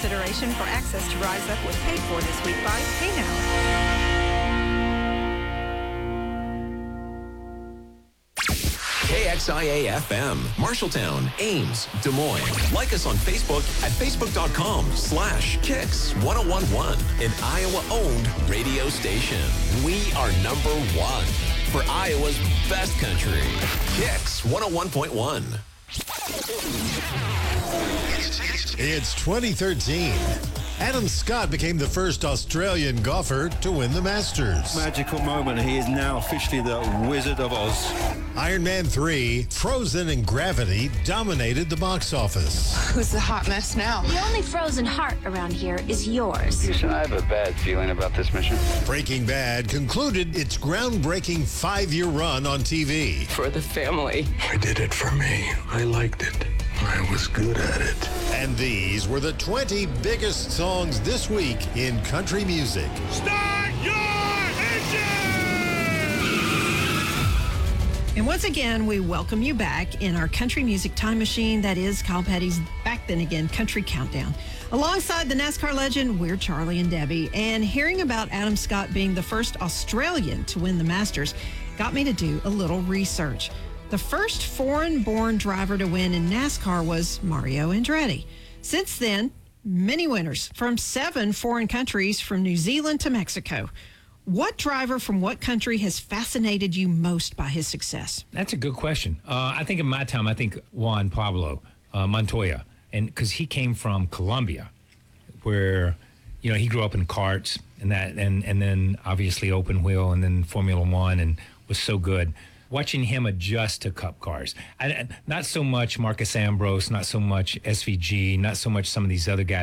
consideration for access to Rise Up was paid for this week by PayNow. KXIA-FM, Marshalltown, Ames, Des Moines. Like us on Facebook at facebook.com/Kicks1011, an Iowa-owned radio station. We are number one for Iowa's best country. Kicks 101.1. It's 2013. Adam Scott became the first Australian golfer to win the Masters. Magical moment. He is now officially the Wizard of Oz. Iron Man 3, Frozen and Gravity dominated the box office. Who's the hot mess now? The only frozen heart around here is yours. Houston, I have a bad feeling about this mission. Breaking Bad concluded its groundbreaking 5-year run on TV. For the family. I did it for me. I liked it. I was good at it. And these were the 20 biggest songs this week in country music. Start your engine! And once again, we welcome you back in our country music time machine. That is Kyle Petty's Back Then Again Country Countdown. Alongside the NASCAR legend, we're Charlie and Debbie. And hearing about Adam Scott being the first Australian to win the Masters got me to do a little research. The first foreign-born driver to win in NASCAR was Mario Andretti. Since then, many winners from 7 foreign countries, from New Zealand to Mexico. What driver from what country has fascinated you most by his success? That's a good question. I think in my time, I think Juan Pablo Montoya, and because he came from Colombia, where he grew up in karts and that, and then obviously open wheel and then Formula One, and was so good. Watching him adjust to cup cars. Not so much Marcus Ambrose, not so much SVG, not so much some of these other guys.